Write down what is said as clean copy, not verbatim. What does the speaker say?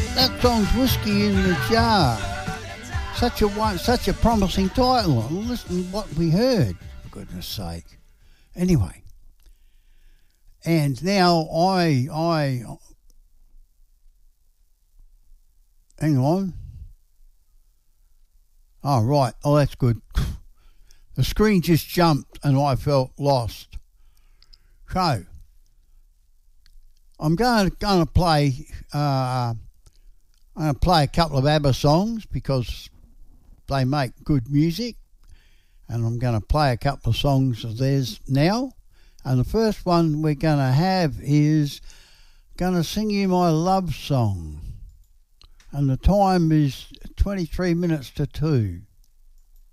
That song's Whiskey in the Jar. Such a promising title. Listen to what we heard, for goodness sake. Anyway, and now I hang on. Oh, right. Oh, that's good. The screen just jumped and I felt lost. So, I'm going to play. I'm going to play a couple of ABBA songs because they make good music, and I'm going to play a couple of songs of theirs now. And the first one we're going to have is "Going to Sing You My Love Song," and the time is 23 minutes to 2.